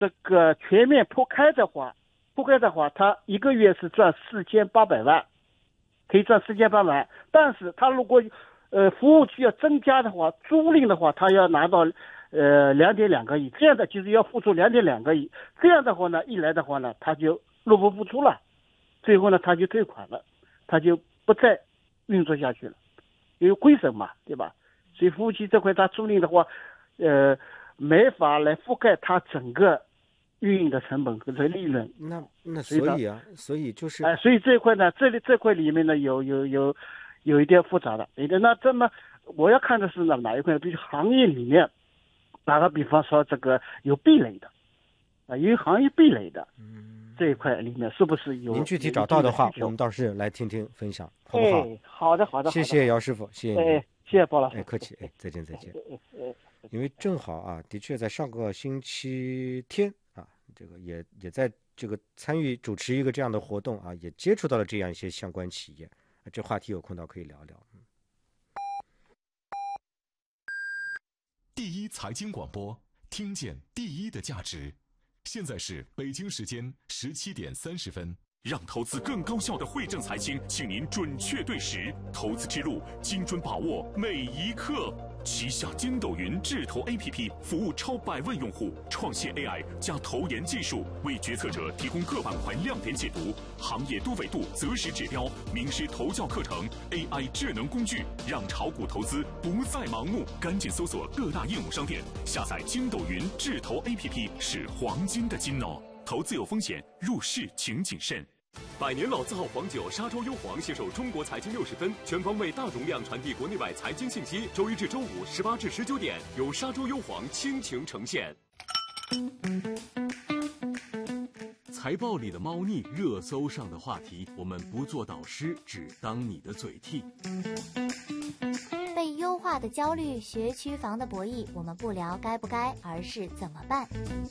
这个全面铺开的话，他一个月是赚4800万，可以赚4800万。但是他如果服务区要增加的话，租赁的话，他要拿到2.2个亿，这样的就是要付出2.2个亿。这样的话呢，一来的话呢，他就入不敷出了，最后呢他就退款了，他就不再运作下去了，因为亏损嘛，对吧？所以服务区这块他租赁的话，没法来覆盖他整个运营的成本和这利润。 那所以就是， 所以这一块呢，这块里面呢有一点复杂的。那这么我要看的是呢哪一块？比如行业里面，打个比方说这个有壁垒的，有行业壁垒的，这一块里面是不是有？ 您具体找到的话，我们倒是来听听分享，好不好？ 好的。 谢谢姚师傅，谢谢您。 谢谢包老师。 客气，再见。因为正好啊，的确在上个星期天啊，这个也在这个参与主持一个这样的活动啊，也接触到了这样一些相关企业，这话题有空到可以聊聊。 第一财经广播，听见第一的价值。现在是北京时间17点30分。让投资更高效的惠正财经，请您准确对时，投资之路精准把握每一刻。旗下筋斗云智投 APP 服务超100万用户，创新 AI 加投研技术，为决策者提供各板块亮点解读、行业多维度择时指标、名师投教课程、AI 智能工具，让炒股投资不再盲目。赶紧搜索各大应用商店，下载筋斗云智投 APP 是黄金的金哦。投资有风险，入市请谨慎。 百年老字号黄酒沙洲优黄携手中国财经60分，全方位大容量传递国内外财经信息。周一至周五18至19点，由沙洲优黄倾情呈现。财报里的猫腻，热搜上的话题，我们不做导师，只当你的嘴替。 被优化的焦虑，学区房的博弈，我们不聊该不该，而是怎么办。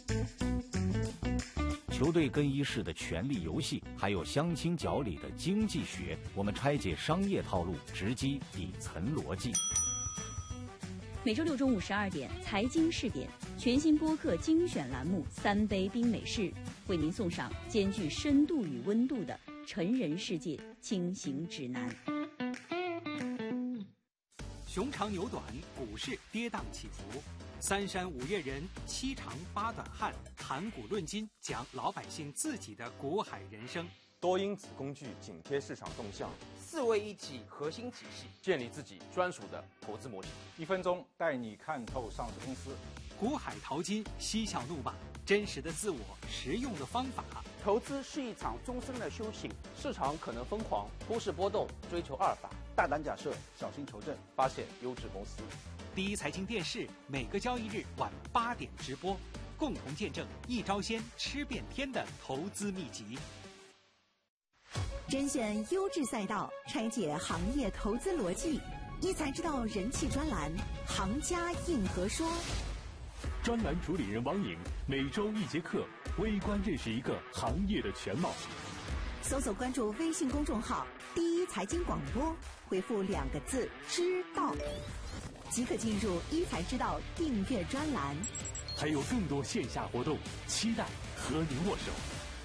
球队更衣室的权力游戏，还有相亲角里的经济学，我们拆解商业套路，直击底层逻辑。 每周六中午12点，财经试点全新播客精选栏目《3杯冰美式》，为您送上兼具深度与温度的成人世界轻行指南。 熊长牛短，股市跌宕起伏。3山5岳人，7长8短汉，谈股论金，讲老百姓自己的股海人生。 多因子工具紧贴市场动向 ，4位一体核心体系， 建立自己专属的投资模式。 1分钟带你看透上市公司。 股海淘金，嬉笑怒骂，真实的自我，实用的方法。 投资是一场终身的修行，市场可能疯狂，股市波动，追求阿尔法， 大胆假设，小心求证， 发现优质公司。 第一财经电视每个交易日晚8点直播，共同见证一招鲜吃遍天的投资秘籍。 甄选优质赛道，拆解行业投资逻辑，一才知道人气专栏，行家硬核说。 专栏主理人王颖每周1节课，微观认识一个行业的全貌。 搜索关注微信公众号第一财经广播，回复2个字知道，即可进入一才知道订阅专栏。 还有更多线下活动，期待和您握手。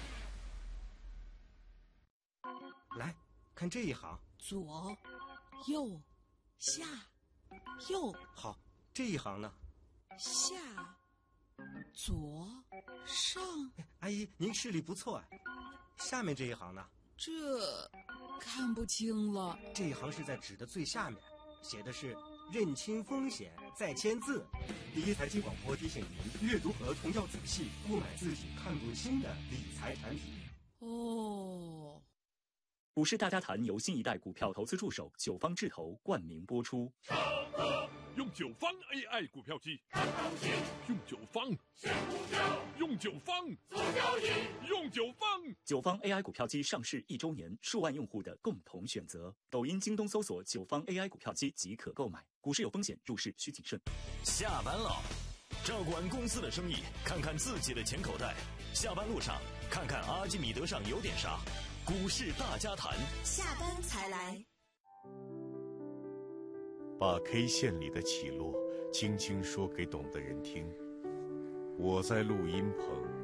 来看这一行， 左右下右。 好，这一行呢？ 下左上。 阿姨，您视力不错啊。下面这一行呢？ 这看不清了。 这一行是在纸的最下面，写的是认清风险再签字。第一财经广播提醒您，阅读合同要仔细，不买自己看不清的理财产品。 哦。 股市大家谈由新一代股票投资助手九方智投冠名播出。 用九方 AI 股票机，用九方用九方做交易，用九方。 九方 AI 股票机上市1周年，数万用户的共同选择。抖音、京东搜索九方 AI 股票机即可购买。股市有风险，入市需谨慎。 下班了，照管公司的生意，看看自己的钱口袋。下班路上，看看阿基米德上有点啥。股市大家谈， 下班才来。 把 K 线里的起落轻轻说给懂的人听。 我在录音棚。